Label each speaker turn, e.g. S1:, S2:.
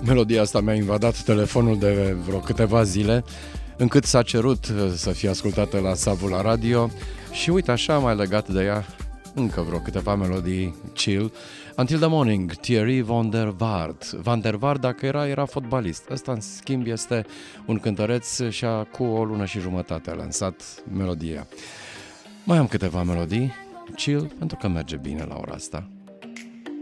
S1: Melodia asta mi-a invadat telefonul de vreo câteva zile, încât s-a cerut să fie ascultată la Savul la radio și uite așa am mai legat de ea încă vreo câteva melodii chill. Until the Morning, Thierry Van der Waard. Van der Waard, dacă era fotbalist. Ăsta, în schimb, este un cântăreț și cu o lună și jumătate a lansat melodia. Mai am câteva melodii chill, pentru că merge bine la ora asta.